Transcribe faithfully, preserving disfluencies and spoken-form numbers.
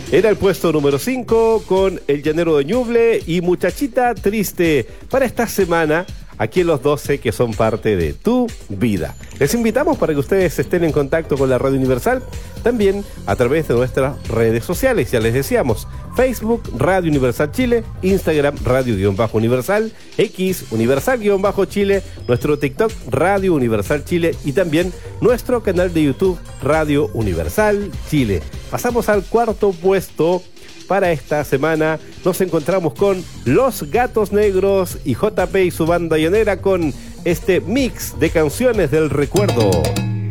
Era el puesto número cinco con El Llanero de Ñuble y Muchachita Triste para esta semana aquí en los doce que son parte de tu vida. Les invitamos para que ustedes estén en contacto con la Radio Universal, también a través de nuestras redes sociales, ya les decíamos, Facebook Radio Universal Chile, Instagram Radio-Universal, X Universal-Chile, nuestro TikTok Radio Universal Chile y también nuestro canal de YouTube Radio Universal Chile. Pasamos al cuarto puesto. Para esta semana nos encontramos con Los Gatos Negros y J P y su banda llanera con este mix de canciones del recuerdo.